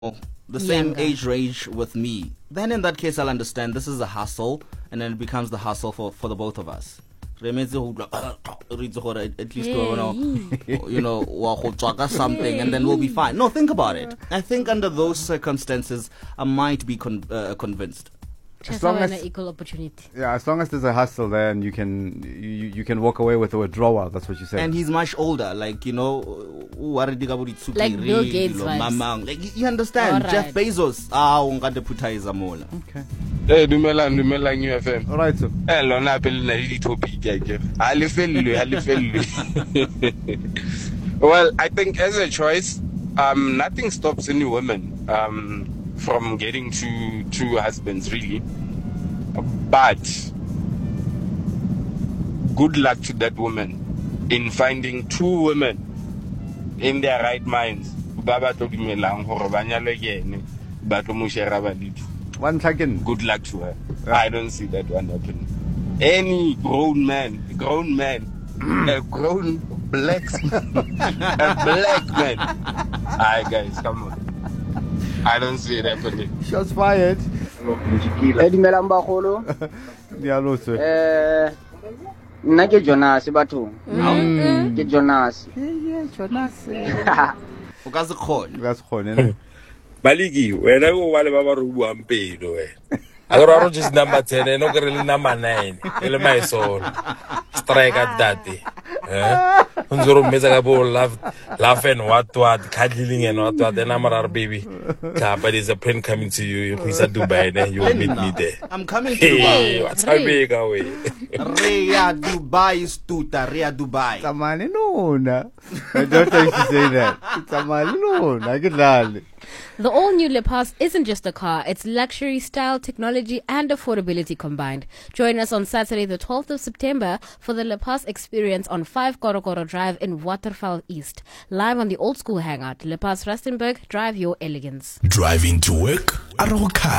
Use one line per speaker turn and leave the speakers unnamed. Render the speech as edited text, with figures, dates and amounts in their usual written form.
the same
Younger.
age range with me, then in that case I'll understand this is a hustle, and then it becomes the hustle for the both of us. At least wa go tswaka something, and then we'll be fine. No, think about it. I think under those circumstances I might be convinced.
As
long
long
as-
equal opportunity.
Yeah, as long as there's a hustle there, and you can walk away with a withdrawal. That's what you said.
And he's much older, like, you know,
Like Bill Gates vibes.
like you understand.
Alright.
Jeff Bezos, ungandeputaiza mola.
Okay.
Dumelang UFM.
All right, so.
Lona pele na di topic ke. Ha le fellwe. Well, I think as a choice, nothing stops any woman from getting two husbands, really. But good luck to that woman in finding two women in their right minds. Baba to dumelang hore ba nyalwe ke ene, ba tlo mo shera baledi.
One second.
Good luck to her.
Yeah.
I don't see that one happening. Any grown man, a grown black, a black man. Alright, guys, come on. I don't see it happening.
Shots fired.
Dumelang bagolo.
Dialo, sir.
Nna ke Jonas bathong. Ke Jonas.
O ka se kgone.
That's fine.
Baliki, wena go ba le ba ba re buang pelo wena. A go raro just number 10 and no le number 9. Ele my soul. Strike at that. Unzoro meza ka bo laugh and what cuddling and what then amara baby. But there's a plane coming to you. Please at Dubai then you will meet me there.
I'm coming to
Hey,
Dubai.
what's happening away?
Rea Dubai stuta, Rea Dubai.
Tamale nona. My daughter used to say that. Tamale nona. Get that.
The all-new Lepas isn't just a car, it's luxury, style, technology, and affordability combined. Join us on Saturday, the 12th of September for the Lepas experience on 5 Korokoro Drive in Waterfall East. Live on the Old School Hangout. Lepas Rustenburg, drive your elegance.
Driving to work? Aroka.